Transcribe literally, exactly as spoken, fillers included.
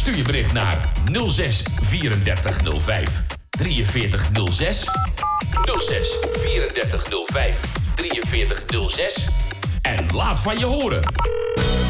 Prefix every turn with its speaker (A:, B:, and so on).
A: Stuur je bericht naar nul zes drieënveertig nul vijf drieënveertig nul zes. nul zes drieënveertig nul vijf drieënveertig nul zes. En laat van je horen.